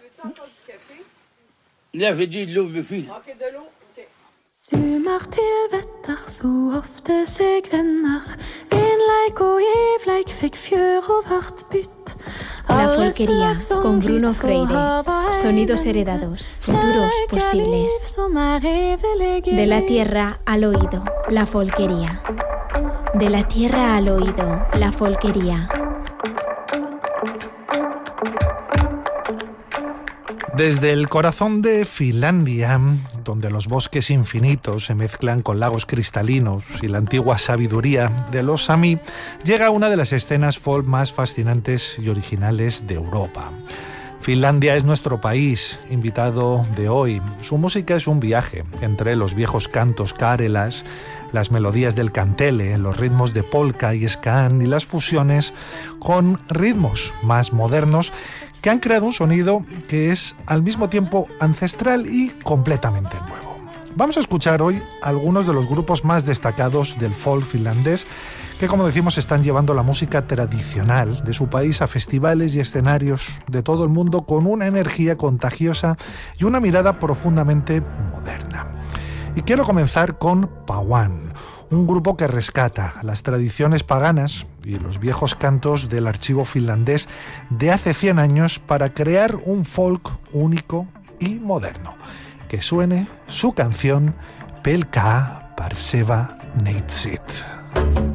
Ja, för det lovar fint. Sumar til vetter, så ofte seg venner. En leik og evleik fikk fjør og vart bytt. La folquería, con Bruno Freire. Sonidos heredados, futuros posibles. De la tierra al oído, la folquería. De la tierra al oído, la folquería. Desde el corazón de Finlandia, donde los bosques infinitos se mezclan con lagos cristalinos y la antigua sabiduría de los Sami, llega una de las escenas folk más fascinantes y originales de Europa. Finlandia es nuestro país, invitado de hoy. Su música es un viaje entre los viejos cantos Karelas, las melodías del kantele, los ritmos de polka y skan y las fusiones con ritmos más modernos que han creado un sonido que es al mismo tiempo ancestral y completamente nuevo. Vamos a escuchar hoy algunos de los grupos más destacados del folk finlandés que, como decimos, están llevando la música tradicional de su país a festivales y escenarios de todo el mundo con una energía contagiosa y una mirada profundamente moderna. Y quiero comenzar con Pawan, un grupo que rescata las tradiciones paganas y los viejos cantos del archivo finlandés de hace 100 años para crear un folk único y moderno. Que suene su canción Pelkää Parseva Neitsyt.